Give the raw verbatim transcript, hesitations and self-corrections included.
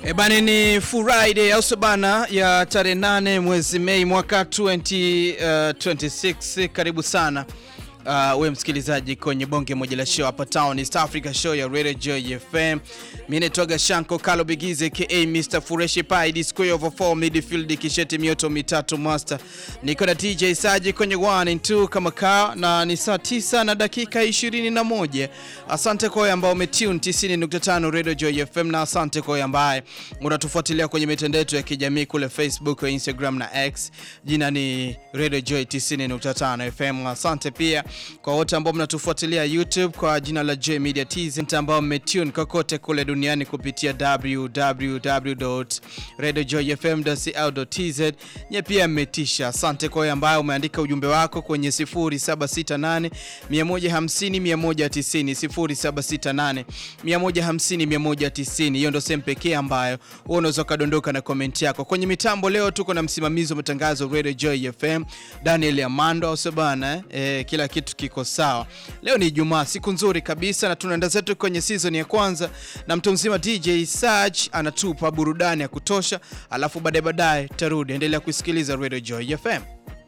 Ebane ni Friday au sabana ya tarehe nane mwezi Mei mwaka twenty twenty-six. Karibu sana uh, we msikilizaji kwenye bonge moja la show hapa town East Africa show ya Radio Joy F M. Mimi nitoga Shanko Kalo Bigize ka mister Fureshi Pai di square over four midfield kisheti mioto mitatu master. Niko na D J Saji kwenye one and two kama kaa, na ni saa tisa na dakika ishirini na moja. Asante kwa ambao umetune tisini nukta tano Radio Joy F M, na asante kwa ambaye unatufuatilia kwenye mitandao yetu ya kijamii kule Facebook, Instagram na X. Jina ni Radio Joy tisini nukta tano F M. Asante pia kwa wote ambao mnatufuatilia YouTube kwa jina la J Media T Z, ambao mmetune kokote kule duniani kupitia w w w dot radio joy f m dot co dot t z. Nye pia mmetisha. Asante kwa ambao umeandika ujumbe wako kwenye zero saba sita nane one five zero one one nine zero zero saba sita nane one five zero one one nine. Hiyo ndo sehemu pekee ambayo unaweza kadondoka na comment yako. Kwenye mitambo leo tuko na msimamizi wa matangazo Radio Joy F M Daniel Amando Osebana. Eh, kila kitu kiko sawa. Leo ni Ijumaa, siku nzuri kabisa, na tunaenda zetu kwenye season ya kwanza, na mtu mzima D J Saj anatupa burudani ya kutosha, alafu baadaye baadaye tarudi. Endelea kusikiliza Radio Joy F M.